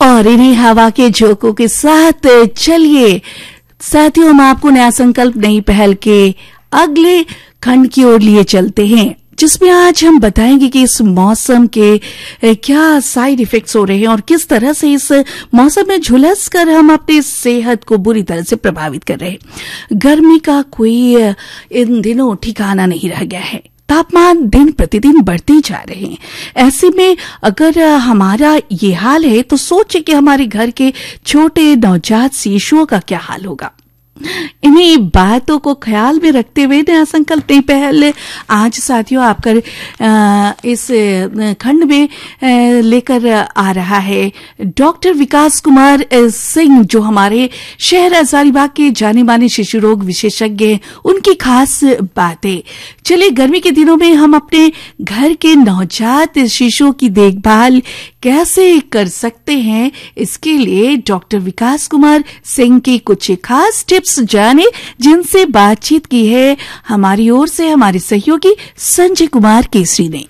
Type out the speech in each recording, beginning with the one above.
और इन्हीं हवा के झोंकों के साथ चलिए साथियों, हम आपको नया संकल्प नई पहल के अगले खंड की ओर लिए चलते हैं, जिसमें आज हम बताएंगे कि इस मौसम के क्या साइड इफेक्ट्स हो रहे हैं और किस तरह से इस मौसम में झुलस कर हम अपनी सेहत को बुरी तरह से प्रभावित कर रहे हैं। गर्मी का कोई इन दिनों ठिकाना नहीं रह गया है। तापमान दिन प्रतिदिन बढ़ते जा रहे हैं। ऐसे में अगर हमारा ये हाल है तो सोचिए कि हमारे घर के छोटे नवजात शिशुओं का क्या हाल होगा। इन्हीं बातों को ख्याल में रखते हुए नया संकल्प नई पहल आज साथियों आपकर इस खंड में लेकर आ रहा है डॉक्टर विकास कुमार सिंह, जो हमारे शहर हजारीबाग के जाने माने शिशु रोग विशेषज्ञ हैं। उनकी खास बातें। चलिए, गर्मी के दिनों में हम अपने घर के नवजात शिशुओं की देखभाल कैसे कर सकते हैं, इसके लिए डॉक्टर विकास कुमार सिंह की कुछ खास टिप्स जाने, जिनसे बातचीत की है हमारी ओर से हमारे सहयोगी संजय कुमार केसरी ने।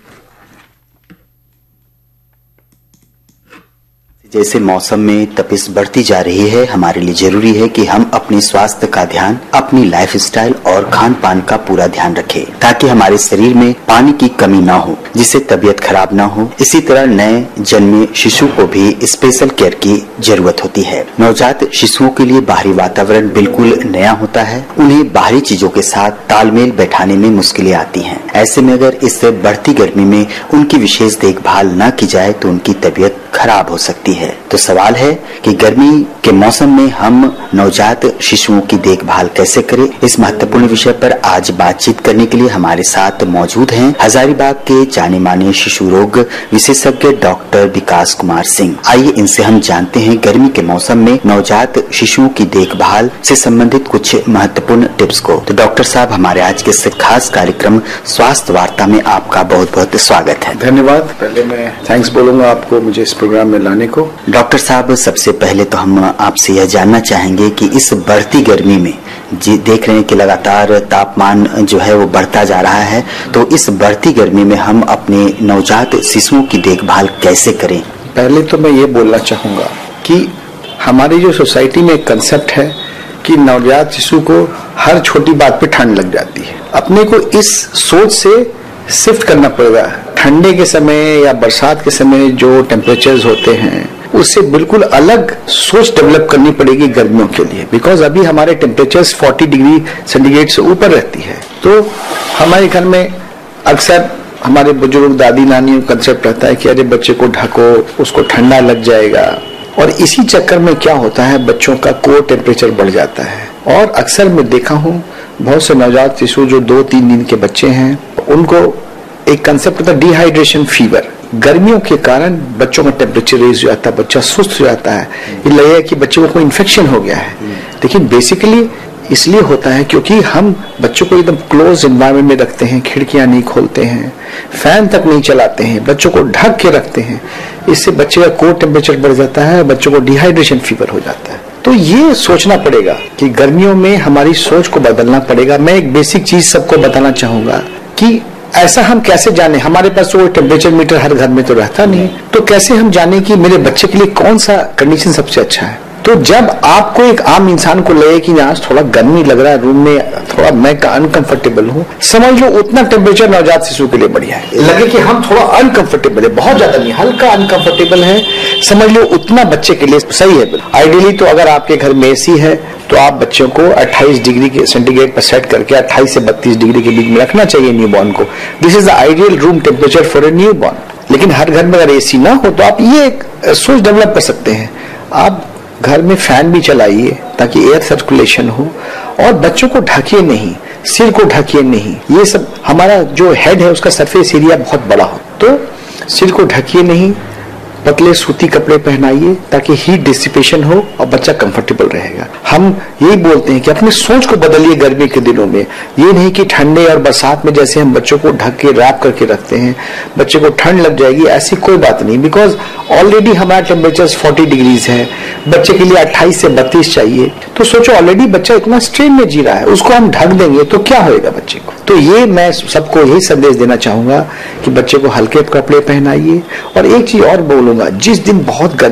जैसे मौसम में तपिश बढ़ती जा रही है, हमारे लिए जरूरी है कि हम अपने स्वास्थ्य का ध्यान, अपनी लाइफस्टाइल और खान पान का पूरा ध्यान रखें, ताकि हमारे शरीर में पानी की कमी ना हो, जिससे तबीयत खराब ना हो। इसी तरह नए जन्मे शिशु को भी स्पेशल केयर की जरूरत होती है। नवजात शिशुओं के लिए बाहरी वातावरण बिल्कुल नया होता है। उन्हें बाहरी चीजों के साथ तालमेल बैठाने में मुश्किलें आती हैं। ऐसे में अगर इस बढ़ती गर्मी में उनकी विशेष देखभाल न की जाए तो उनकी तबीयत खराब हो सकती है। तो सवाल है कि गर्मी के मौसम में हम नवजात शिशुओं की देखभाल कैसे करें। इस महत्वपूर्ण विषय पर आज बातचीत करने के लिए हमारे साथ मौजूद हैं हजारीबाग के जाने माने शिशु रोग विशेषज्ञ डॉक्टर विकास कुमार सिंह। आइए इनसे हम जानते हैं गर्मी के मौसम में नवजात शिशुओं की देखभाल से संबंधित कुछ महत्वपूर्ण टिप्स को। तो डॉक्टर साहब, हमारे आज के इस खास कार्यक्रम स्वास्थ्य वार्ता में आपका बहुत बहुत स्वागत है। धन्यवाद। पहले मैं थैंक्स बोलूंगा आपको मुझे इस प्रोग्राम में लाने को। डॉक्टर साहब, सबसे पहले तो हम आपसे यह जानना चाहेंगे कि इस बढ़ती गर्मी में जी देख रहे हैं कि लगातार तापमान जो है वो बढ़ता जा रहा है, तो इस बढ़ती गर्मी में हम अपने नवजात शिशुओं की देखभाल कैसे करें? पहले तो मैं ये बोलना चाहूंगा कि हमारी जो सोसाइटी में एक कंसेप्ट है कि नवजात शिशु को हर छोटी बात पे ठंड लग जाती है। अपने को इस सोच से शिफ्ट करना पड़ेगा। ठंडे के समय या बरसात के समय जो टेम्परेचर्स होते हैं उससे बिल्कुल अलग सोच डेवलप करनी पड़ेगी गर्मियों के लिए। बिकॉज अभी हमारे टेम्परेचर्स 40 डिग्री सेंटीग्रेड से ऊपर रहती है। तो हमारे घर में अक्सर हमारे बुजुर्ग दादी नानी का कंसेप्ट रहता है कि अरे बच्चे को ढको, उसको ठंडा लग जाएगा। और इसी चक्कर में क्या होता है, बच्चों का कोर टेम्परेचर बढ़ जाता है। और अक्सर मैं देखा हूँ बहुत से नवजात शिशु जो 2-3 दिन के बच्चे हैं, उनको एक कंसेप्ट होता है डिहाइड्रेशन फीवर। गर्मियों के कारण बच्चों का टेम्परेचर रेज हो जाता है, बच्चा सुस्त हो जाता है, ये लगेगा कि बच्चे को कोई इन्फेक्शन हो गया है। लेकिन बेसिकली इसलिए होता है क्योंकि हम बच्चों को एकदम क्लोज एनवायरनमेंट में रखते हैं, खिड़कियां नहीं खोलते हैं, फैन तक नहीं चलाते हैं, बच्चों को ढक के रखते हैं। इससे बच्चे का कोर टेम्परेचर बढ़ जाता है, बच्चों को डिहाइड्रेशन फीवर हो जाता है। तो ये सोचना पड़ेगा कि गर्मियों में हमारी सोच को बदलना पड़ेगा। मैं एक बेसिक चीज सबको बताना चाहूंगा कि ऐसा हम कैसे जाने, हमारे पास वो टेम्परेचर मीटर हर घर में तो रहता नहीं, तो कैसे हम जाने कि मेरे बच्चे के लिए कौन सा कंडीशन सबसे अच्छा है। तो जब आपको एक आम इंसान को लगे कि आज थोड़ा गर्मी लग रहा है, रूम में थोड़ा मैं अनकंफर्टेबल हूँ, समझ लो उतना टेम्परेचर नवजात शिशु के लिए बढ़िया है। लगे कि हम थोड़ा अनकंफर्टेबल है, बहुत ज्यादा नहीं, हल्का अनकंफर्टेबल है, समझ लो उतना बच्चे के लिए सही है। आइडियली तो अगर आपके घर में एसी है तो आप बच्चों को 28 डिग्री के सेंटीग्रेड पर सेट करके 28 से 32 डिग्री के बीच में रखना चाहिए न्यूबॉर्न को। This is the ideal room temperature for a newborn. लेकिन हर घर में अगर एसी ना हो तो आप ये एक सोच डेवलप कर सकते हैं। आप घर में फैन भी चलाइए ताकि एयर सर्कुलेशन हो, और बच्चों को ढकिए नहीं, सिर को ढकिए नहीं। ये सब हमारा जो हेड है उसका सरफेस एरिया बहुत बड़ा हो, तो सिर को ढकिए नहीं, पतले सूती कपड़े पहनाइए ताकि हीट डिसिपेशन हो और बच्चा कंफर्टेबल रहेगा। हम यही बोलते हैं कि अपनी सोच को बदलिए गर्मी के दिनों में। ये नहीं कि ठंडे और बरसात में जैसे हम बच्चों को ढक के रैप करके रखते हैं, बच्चे को ठंड लग जाएगी, ऐसी कोई बात नहीं। बिकॉज ऑलरेडी हमारा टेम्परेचर 40 डिग्रीज है, बच्चे के लिए 28 से 32 चाहिए। तो सोचो ऑलरेडी बच्चा इतना स्ट्रेन में जी रहा है, उसको हम ढक देंगे तो क्या होएगा बच्चे को। तो ये मैं सबको यही संदेश देना चाहूंगा कि बच्चे को हल्के कपड़े पहनाइए। और एक चीज और बोलूंगा, जिस दिन बहुत